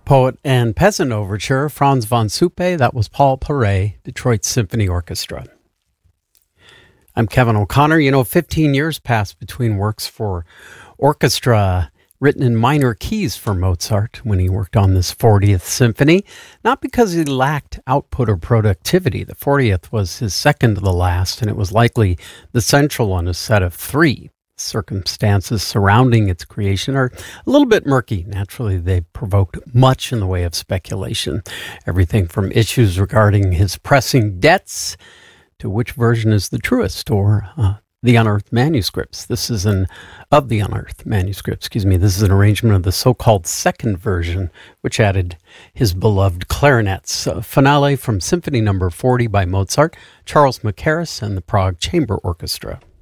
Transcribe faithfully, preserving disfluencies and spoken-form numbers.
Poet and Peasant Overture, Franz von Suppe. That was Paul Paray, Detroit Symphony Orchestra. I'm Kevin O'Connor. You know, fifteen years passed between works for orchestra written in minor keys for Mozart when he worked on this fortieth symphony, not because he lacked output or productivity. The fortieth was his second to the last, and it was likely the central on a set of three. Circumstances surrounding its creation are a little bit murky. Naturally, they've provoked much in the way of speculation. Everything from issues regarding his pressing debts to which version is the truest, or uh, the unearthed manuscripts. This is an, of the unearthed manuscripts, excuse me, this is an arrangement of the so-called second version, which added his beloved clarinets. A finale from Symphony Number forty by Mozart, Charles Mackerras and the Prague Chamber Orchestra.